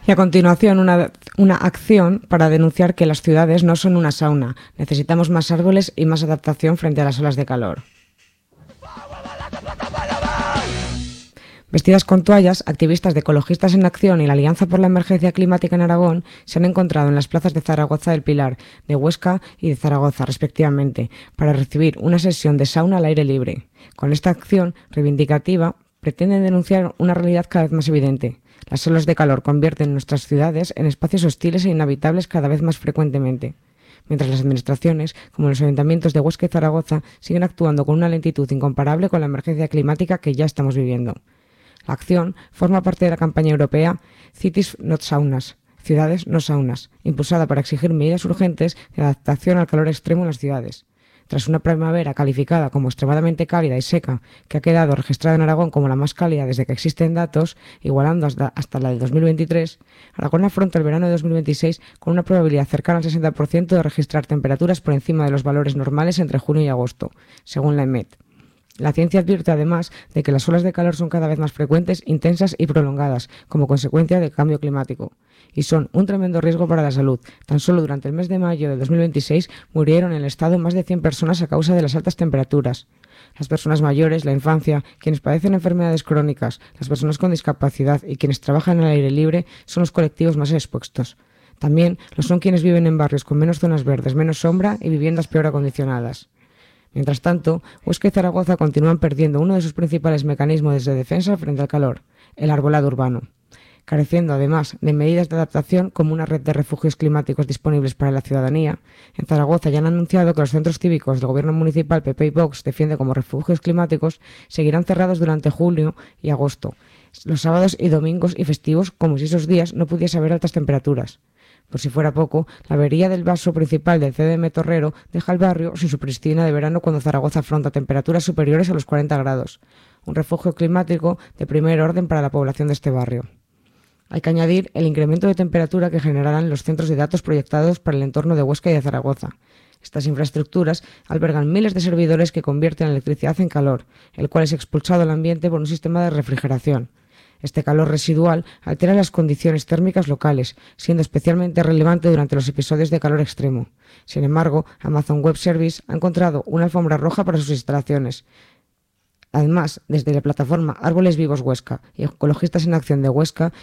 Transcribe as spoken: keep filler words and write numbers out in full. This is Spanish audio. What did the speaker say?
Y a continuación, una, una acción para denunciar que las ciudades no son una sauna. Necesitamos más árboles y más adaptación frente a las olas de calor. Vestidas con toallas, activistas de Ecologistas en Acción y la Alianza por la Emergencia Climática en Aragón se han encontrado en las plazas de Zaragoza del Pilar, de Huesca y de Zaragoza, respectivamente, para recibir una sesión de sauna al aire libre. Con esta acción reivindicativa pretenden denunciar una realidad cada vez más evidente. Las olas de calor convierten nuestras ciudades en espacios hostiles e inhabitables cada vez más frecuentemente, mientras las administraciones, como los ayuntamientos de Huesca y Zaragoza, siguen actuando con una lentitud incomparable con la emergencia climática que ya estamos viviendo. La acción forma parte de la campaña europea Cities Not Saunas, Ciudades no saunas, impulsada para exigir medidas urgentes de adaptación al calor extremo en las ciudades. Tras una primavera calificada como extremadamente cálida y seca, que ha quedado registrada en Aragón como la más cálida desde que existen datos, igualando hasta, hasta la de dos mil veintitrés, Aragón afronta el verano de dos mil veintiséis con una probabilidad cercana al sesenta por ciento de registrar temperaturas por encima de los valores normales entre junio y agosto, según la EMET. La ciencia advierte además de que las olas de calor son cada vez más frecuentes, intensas y prolongadas, como consecuencia del cambio climático, y son un tremendo riesgo para la salud. Tan solo durante el mes de mayo de dos mil veintiséis murieron en el estado más de cien personas a causa de las altas temperaturas. Las personas mayores, la infancia, quienes padecen enfermedades crónicas, las personas con discapacidad y quienes trabajan al aire libre son los colectivos más expuestos. También lo son quienes viven en barrios con menos zonas verdes, menos sombra y viviendas peor acondicionadas. Mientras tanto, Huesca y Zaragoza continúan perdiendo uno de sus principales mecanismos de defensa frente al calor, el arbolado urbano, careciendo además de medidas de adaptación como una red de refugios climáticos disponibles para la ciudadanía. En Zaragoza ya han anunciado que los centros cívicos del gobierno municipal P P y Vox defiende como refugios climáticos seguirán cerrados durante julio y agosto, los sábados y domingos y festivos, como si esos días no pudiese haber altas temperaturas. Por si fuera poco, la avería del vaso principal del C D M Torrero deja el barrio sin su pristina de verano cuando Zaragoza afronta temperaturas superiores a los cuarenta grados, un refugio climático de primer orden para la población de este barrio. Hay que añadir el incremento de temperatura que generarán los centros de datos proyectados para el entorno de Huesca y de Zaragoza. Estas infraestructuras albergan miles de servidores que convierten la electricidad en calor, el cual es expulsado al ambiente por un sistema de refrigeración. Este calor residual altera las condiciones térmicas locales, siendo especialmente relevante durante los episodios de calor extremo. Sin embargo, Amazon Web Service ha encontrado una alfombra roja para sus instalaciones. Además, desde la plataforma Árboles Vivos Huesca y Ecologistas en Acción de Huesca